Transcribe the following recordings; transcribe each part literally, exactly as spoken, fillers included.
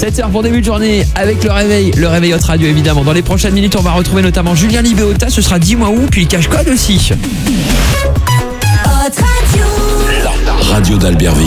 sept heures pour début de journée avec le réveil, le réveil Hot Radio évidemment. Dans les prochaines minutes, on va retrouver notamment Julien Libéota, ce sera Dis-moi où, puis Cache Code aussi. Hot Radio. La radio d'Albertville.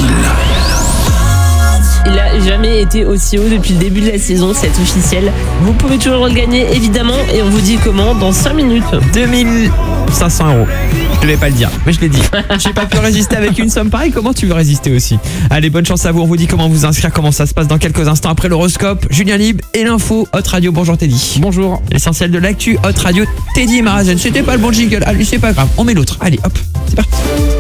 Il a jamais été aussi haut depuis le début de la saison, c'est officiel. Vous pouvez toujours le gagner évidemment et on vous dit comment dans cinq minutes. deux mille cinq cents euros. Je ne vais pas le dire, mais je l'ai dit. J'ai pas pu résister avec une somme pareille, comment tu veux résister aussi? Allez, bonne chance à vous, on vous dit comment vous inscrire, comment ça se passe dans quelques instants après l'horoscope, Julien Lib et l'info Hot Radio. Bonjour Teddy. Bonjour. L'essentiel de l'actu Hot Radio, Teddy Marazen. C'était pas le bon jingle, allez c'est pas grave, on met l'autre. Allez hop, c'est parti.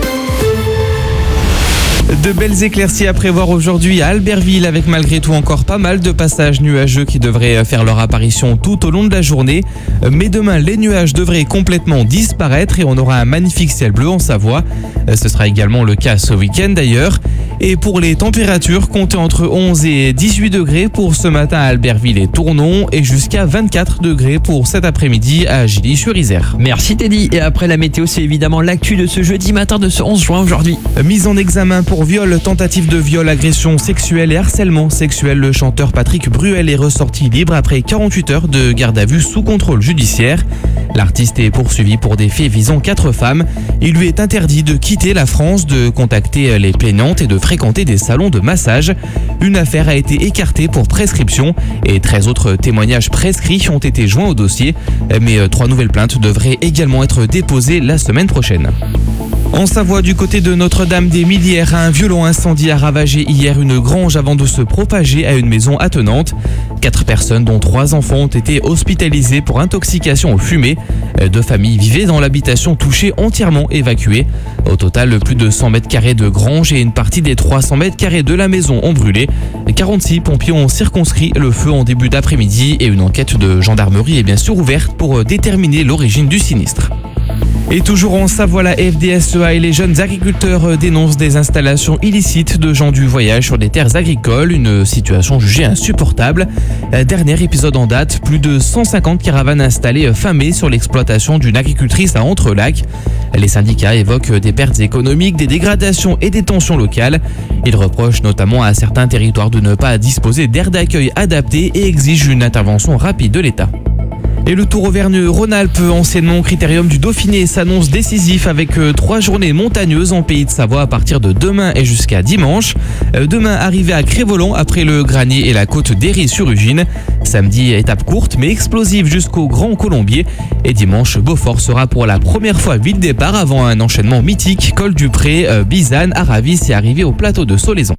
De belles éclaircies à prévoir aujourd'hui à Albertville avec malgré tout encore pas mal de passages nuageux qui devraient faire leur apparition tout au long de la journée. Mais demain, les nuages devraient complètement disparaître et on aura un magnifique ciel bleu en Savoie. Ce sera également le cas ce week-end d'ailleurs. Et pour les températures, comptez entre onze et dix-huit degrés pour ce matin à Albertville et Tournon et jusqu'à vingt-quatre degrés pour cet après-midi à Gilly-sur-Isère. Merci Teddy. Et après la météo, c'est évidemment l'actu de ce jeudi matin de ce onze juin aujourd'hui. Mise en examen pour viol, tentative de viol, agression sexuelle et harcèlement sexuel. Le chanteur Patrick Bruel est ressorti libre après quarante-huit heures de garde à vue sous contrôle judiciaire. L'artiste est poursuivi pour des faits visant quatre femmes. Il lui est interdit de quitter la France, de contacter les plaignantes et de fréquenter des salons de massage. Une affaire a été écartée pour prescription et treize autres témoignages prescrits ont été joints au dossier. Mais trois nouvelles plaintes devraient également être déposées la semaine prochaine. En Savoie, du côté de Notre-Dame-des-Millières, un violent incendie a ravagé hier une grange avant de se propager à une maison attenante. Quatre personnes, dont trois enfants, ont été hospitalisées pour intoxication aux fumées. Deux familles vivaient dans l'habitation touchée, entièrement évacuées. Au total, plus de cent mètres carrés de grange et une partie des trois cents mètres carrés de la maison ont brûlé. quarante-six pompiers ont circonscrit le feu en début d'après-midi et une enquête de gendarmerie est bien sûr ouverte pour déterminer l'origine du sinistre. Et toujours en Savoie, la F D S E A et les jeunes agriculteurs dénoncent des installations illicites de gens du voyage sur des terres agricoles, une situation jugée insupportable. Dernier épisode en date, plus de cent cinquante caravanes installées fin mai sur l'exploitation d'une agricultrice à Entrelacs. Les syndicats évoquent des pertes économiques, des dégradations et des tensions locales. Ils reprochent notamment à certains territoires de ne pas disposer d'aires d'accueil adaptées et exigent une intervention rapide de l'État. Et le Tour Auvergne-Rhône-Alpes, anciennement Critérium du Dauphiné, s'annonce décisif avec trois journées montagneuses en Pays de Savoie à partir de demain et jusqu'à dimanche. Demain, arrivée à Crévolan après le Granier et la côte d'Héry-sur-Ugine. Samedi, étape courte mais explosive jusqu'au Grand Colombier. Et dimanche, Beaufort sera pour la première fois ville départ avant un enchaînement mythique. Col du Pré, Bizane, Aravis et arrivée au plateau de Solaison.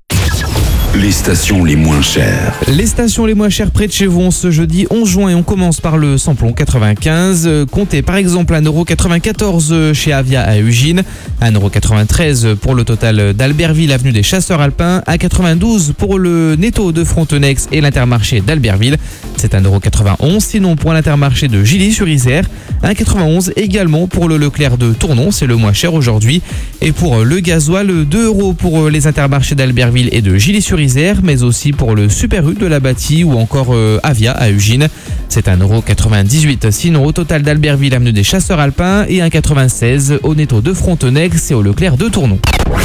Les stations les moins chères. Les stations les moins chères près de chez vous ce jeudi onze juin et on commence par le samplon quatre-vingt-quinze. Comptez par exemple un euro quatre-vingt-quatorze chez Avia à Ugine, un euro quatre-vingt-treize pour le total d'Albertville, avenue des Chasseurs Alpins, un euro quatre-vingt-douze pour le Netto de Frontenex et l'Intermarché d'Albertville. C'est un euro quatre-vingt-onze, sinon pour l'Intermarché de Gilly-sur-Isère, un euro quatre-vingt-onze également pour le Leclerc de Tournon, c'est le moins cher aujourd'hui. Et pour le gasoil, deux euros pour les Intermarchés d'Albertville et de Gilly-sur-Isère, mais aussi pour le Super U de la Bâtie ou encore euh, Avia à Ugine. C'est un euro quatre-vingt-dix-huit. Sinon au total d'Albertville, avenue des Chasseurs Alpins et un euro quatre-vingt-seize au Netto de Frontenex et au Leclerc de Tournon.